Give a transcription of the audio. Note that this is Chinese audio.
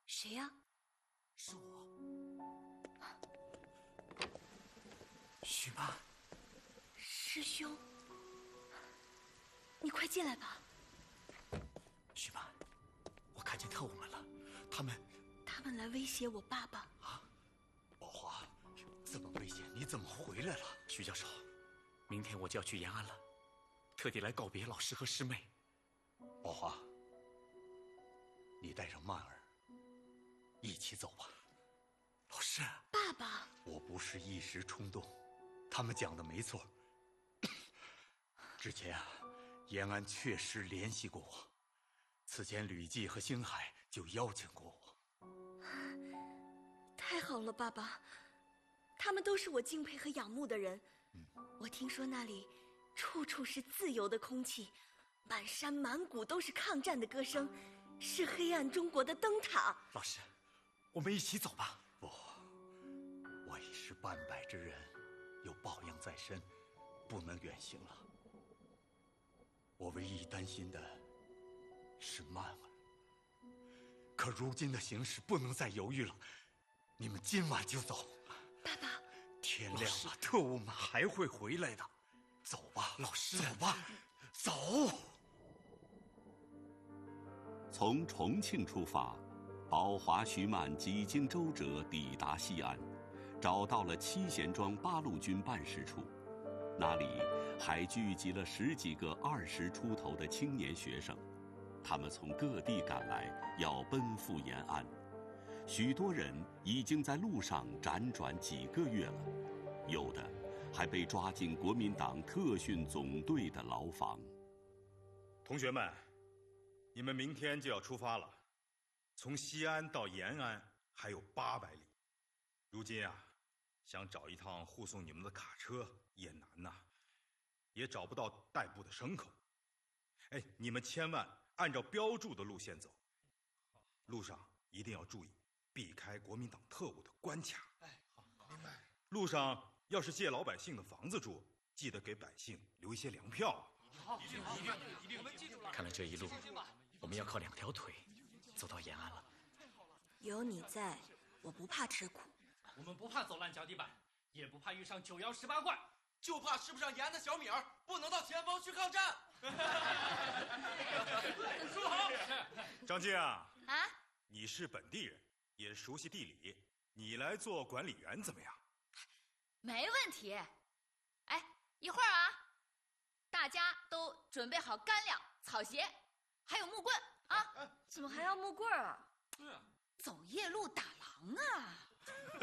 谁呀？ 是我，许曼。 师兄，你快进来吧。 许曼，我看见特务们了，他们来威胁我爸爸。 啊，宝华，这么危险，你怎么回来了？徐教授，明天我就要去延安了，特地来告别老师和师妹。宝华，你带上曼儿一起走吧。老师， 爸爸， 我不是一时冲动，他们讲的没错。之前延安确实联系过我，此前吕季和星海就邀请过我。 太好了，爸爸，他们都是我敬佩和仰慕的人。我听说那里处处是自由的空气，满山满谷都是抗战的歌声，是黑暗中国的灯塔。 老师，我们一起走吧。不，我已是半百之人，有抱恙在身，不能远行了。我唯一担心的是曼儿，可如今的形势不能再犹豫了，你们今晚就走。 爸爸， 天亮了，特务们还会回来的。走吧，老师，走吧，走。 从重庆出发，宝华、徐曼几经周折抵达西安，找到了七贤庄八路军办事处。那里还聚集了10几个20出头的青年学生，他们从各地赶来，要奔赴延安。许多人已经在路上辗转几个月了，有的还被抓进国民党特训总队的牢房。 同学们，你们明天就要出发了，从西安到延安还有800里。如今啊，想找一趟护送你们的卡车也难呐，也找不到代步的牲口。哎，你们千万按照标注的路线走，路上一定要注意避开国民党特务的关卡。 哎，好，明白。 路上要是借老百姓的房子住，记得给百姓留一些粮票。 好，一定，我们记住了。 看来这一路我们要靠2条腿走到延安了。 有你在，我不怕吃苦。 我们不怕走烂脚底板，也不怕遇上9窑18怪， 就怕吃不上盐的小米儿，不能到前方去抗战。 说得好。 张静啊， 你是本地人，也熟悉地理， 你来做管理员怎么样？ 没问题。哎，一会儿啊，大家都准备好干粮、草鞋，还有木棍啊。 怎么还要木棍啊？ 对啊， 走夜路打